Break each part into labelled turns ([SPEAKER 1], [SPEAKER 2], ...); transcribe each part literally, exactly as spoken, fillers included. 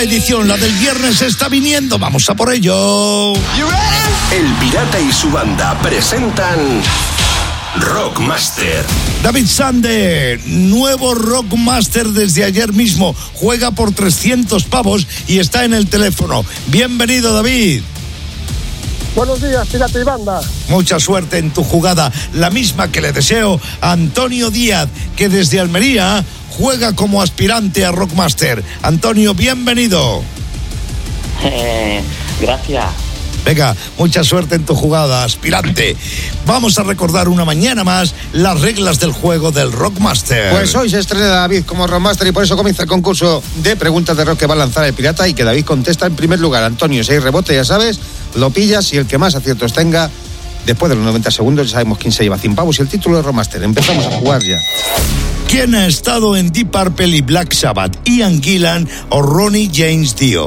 [SPEAKER 1] edición, la del viernes, está viniendo. Vamos a por ello.
[SPEAKER 2] El Pirata y su banda presentan Rockmaster.
[SPEAKER 1] David Sande, nuevo Rockmaster desde ayer mismo. Juega por trescientos pavos y está en el teléfono. Bienvenido, David.
[SPEAKER 3] Buenos días, Pirata y banda.
[SPEAKER 1] Mucha suerte en tu jugada, la misma que le deseo a Antonio Díaz, que desde Almería juega como aspirante a Rockmaster. Antonio, bienvenido.
[SPEAKER 4] Eh, gracias.
[SPEAKER 1] Venga, mucha suerte en tu jugada, aspirante. Vamos a recordar una mañana más las reglas del juego del Rockmaster.
[SPEAKER 5] Pues hoy se estrena David como Rockmaster y por eso comienza el concurso de preguntas de rock que va a lanzar el Pirata y que David contesta en primer lugar. Antonio, si hay rebote, ya sabes, lo pillas y el que más aciertos tenga, después de los noventa segundos, ya sabemos quién se lleva cien pavos y el título de Rockmaster. Empezamos a jugar ya.
[SPEAKER 1] ¿Quién ha estado en Deep Purple y Black Sabbath? ¿Ian Gillan o Ronnie James Dio?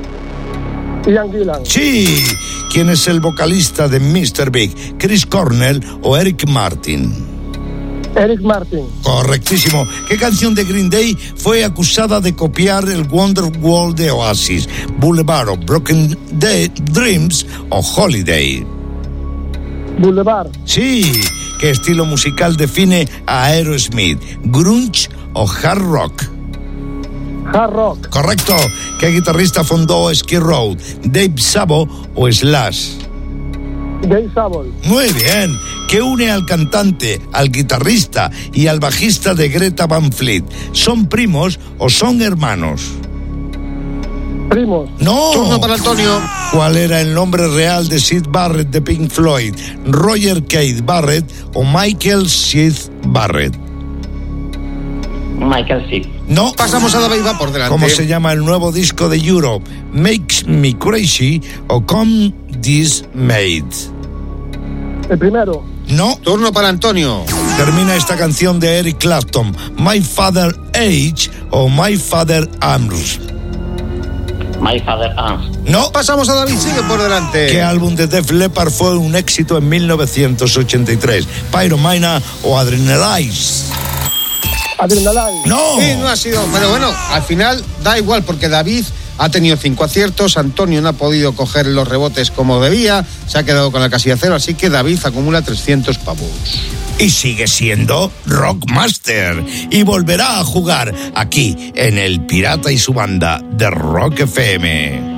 [SPEAKER 3] Ian Gillan.
[SPEAKER 1] Sí. ¿Quién es el vocalista de mister Big? ¿Chris Cornell o Eric Martin?
[SPEAKER 3] Eric Martin.
[SPEAKER 1] Correctísimo. ¿Qué canción de Green Day fue acusada de copiar el Wonderwall de Oasis? ¿Boulevard o Broken Day, Dreams o Holiday?
[SPEAKER 3] Boulevard.
[SPEAKER 1] Sí. ¿Qué estilo musical define a Aerosmith? ¿Grunge o hard rock?
[SPEAKER 3] Hard rock.
[SPEAKER 1] Correcto. ¿Qué guitarrista fundó Skid Row? ¿Dave Sabo o Slash?
[SPEAKER 3] Dave Sabo.
[SPEAKER 1] Muy bien. ¿Qué une al cantante, al guitarrista y al bajista de Greta Van Fleet? ¿Son primos o son hermanos?
[SPEAKER 3] Primos.
[SPEAKER 1] No.
[SPEAKER 5] Turno para Antonio.
[SPEAKER 1] ¿Cuál era el nombre real de Syd Barrett de Pink Floyd? ¿Roger Keith Barrett o Michael Syd Barrett?
[SPEAKER 4] Michael Syd.
[SPEAKER 1] No.
[SPEAKER 5] Pasamos a David, va por delante.
[SPEAKER 1] ¿Cómo se llama el nuevo disco de Europe? ¿Makes Me Crazy o Come This Made?
[SPEAKER 3] El primero.
[SPEAKER 1] No.
[SPEAKER 5] Turno para Antonio.
[SPEAKER 1] Termina esta canción de Eric Clapton. ¿My Father Age o My Father Arms?
[SPEAKER 4] My Father Arms.
[SPEAKER 1] No.
[SPEAKER 5] Pasamos a David, sigue por delante.
[SPEAKER 1] ¿Qué álbum de Def Leppard fue un éxito en mil novecientos ochenta y tres? ¿Pyromania o Adrenalize?
[SPEAKER 3] Adrenaline.
[SPEAKER 1] No.
[SPEAKER 5] Sí, no ha sido, pero bueno, al final da igual porque David ha tenido cinco aciertos, Antonio no ha podido coger los rebotes como debía, se ha quedado con la casilla cero, así que David acumula trescientos pavos.
[SPEAKER 1] Y sigue siendo Rockmaster. Y volverá a jugar aquí en El Pirata y su banda de Rock F M.